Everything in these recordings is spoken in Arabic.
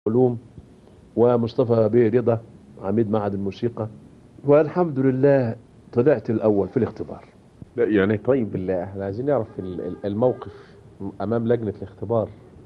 علوم، ومصطفى بيه رضا عميد معهد الموسيقى. والحمد لله طلعت الأول في الاختبار. لا يعني طيب احنا عايزين نعرف الموقف امام لجنة الاختبار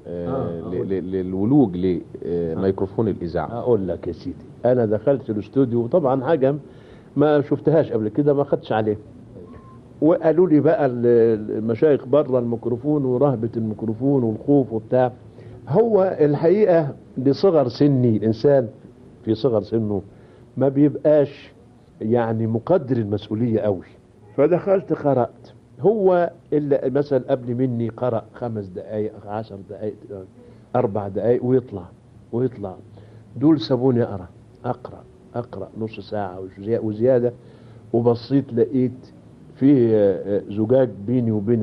للولوج لميكروفون الاذاعة. أقول لك يا سيدي، أنا دخلت الاستوديو طبعا حاجة ما شفتهاش قبل كده، ما خدتش عليه. وقالوا لي بقى المشايخ بره الميكروفون ورهبة الميكروفون والخوف وبتاع. هو الحقيقة لصغر سني الإنسان في صغر سنه ما بيبقاش يعني مقدر المسؤولية قوي. فدخلت قرأت. هو اللي مثلا قبل مني قرأ 5 دقايق 10 دقايق 4 دقايق ويطلع. دول سابوني أقرأ نص ساعة وزيادة. وبصيت لقيت فيه زجاج بيني وبين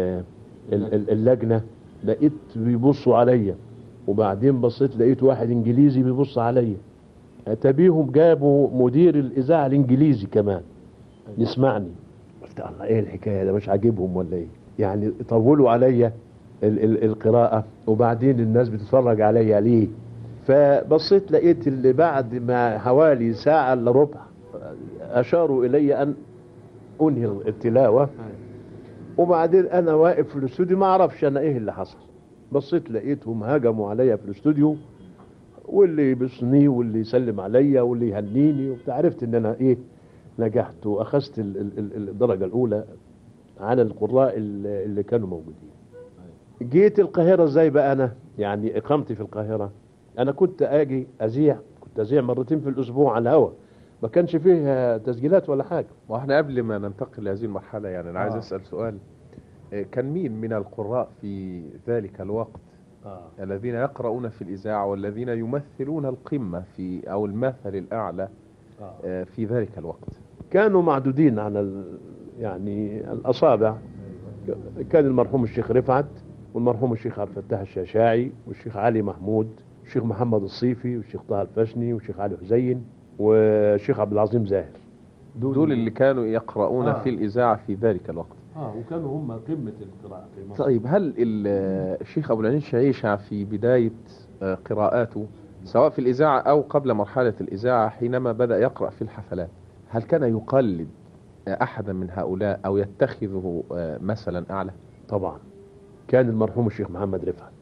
اللجنة. لقيت بيبصوا عليا. وبعدين بصيت لقيت واحد انجليزي بيبص عليا. اتبيهم جابوا مدير الاذاعه الانجليزي كمان يسمعني. قلت الله، ايه الحكايه ده؟ مش عاجبهم ولا ايه؟ يعني طولوا عليا القراءه، وبعدين الناس بتتفرج عليا ليه؟ فبصيت لقيت اللي بعد ما حوالي ساعه الا ربع اشاروا الي ان انهي التلاوه. وبعدين انا واقف في الاستوديو ما اعرفش انا ايه اللي حصل. بصيت لقيتهم هجموا عليا في الاستوديو، واللي يبصني واللي يسلم عليا واللي يهنيني وبتاع. عرفت ان انا ايه، نجحت واخذت الدرجه الاولى على القراء اللي كانوا موجودين. جيت القاهره ازاي بقى؟ انا يعني اقامتي في القاهره، انا كنت اذيع مرتين في الاسبوع على الهواء. ما كانش فيه تسجيلات ولا حاجه. واحنا قبل ما ننتقل لهذه المرحلة يعني انا عايز اسأل سؤال. كان مين من القراء في ذلك الوقت الذين يقرؤون في الإذاعة والذين يمثلون القمة في أو المثل الأعلى في ذلك الوقت؟ كانوا معدودين على يعني الأصابع. كان المرحوم الشيخ رفعت، والمرحوم الشيخ عبد الفتاح الشاشاعي، والشيخ علي محمود، والشيخ محمد الصيفي، والشيخ طه الفشني، والشيخ علي حزين، والشيخ عبد العظيم زاهر. دول اللي كانوا يقرؤون في الإذاعة في ذلك الوقت. وكانوا هم قمة القراءة في مصر. طيب هل الشيخ أبو العنين شعيشة في بداية قراءاته سواء في الإذاعة أو قبل مرحلة الإذاعة حينما بدأ يقرأ في الحفلات، هل كان يقلد أحدا من هؤلاء أو يتخذه مثلا أعلى؟ طبعا كان المرحوم الشيخ محمد رفعت